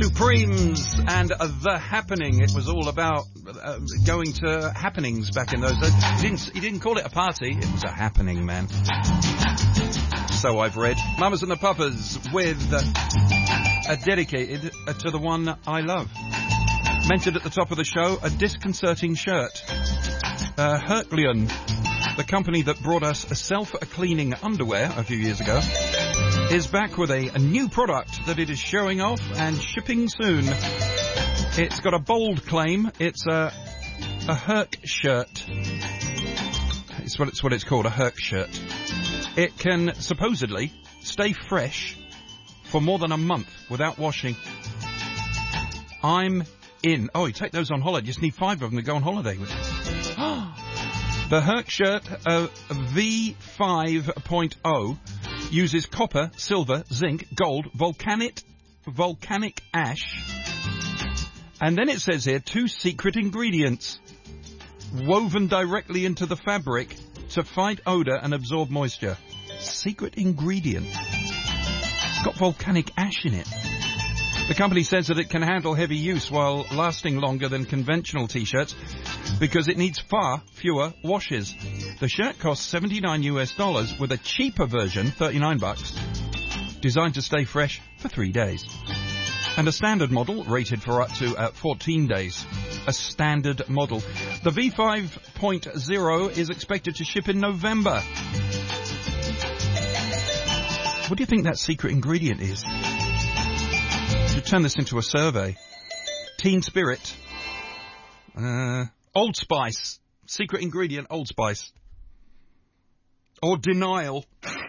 Supremes and The Happening. It was all about going to happenings back in those days. He didn't call it a party, it was a happening, man. So I've read. Mamas and the Papas with dedicated to the one I love. Mentioned at the top of the show, a disconcerting shirt. Herculean, the company that brought us a self-cleaning underwear a few years ago, is back with a new product that it is showing off and shipping soon. It's got a bold claim. It's a Herc shirt. It's what it's called, a Herc shirt. It can supposedly stay fresh for more than a month without washing. I'm in. Oh, you take those on holiday. You just need 5 of them to go on holiday with. The Herc shirt V5.0 uses copper, silver, zinc, gold, volcanic ash, and then it says here 2 secret ingredients woven directly into the fabric to fight odor and absorb moisture. Secret ingredient. It's got volcanic ash in it. The company says that it can handle heavy use while lasting longer than conventional t-shirts because it needs far fewer washes. The shirt costs $79 with a cheaper version, $39, designed to stay fresh for 3 days. And a standard model rated for up to 14 days. A standard model. The V5.0 is expected to ship in November. What do you think that secret ingredient is? Should turn this into a survey. Teen Spirit. Old Spice. Secret ingredient, Old Spice. Or denial.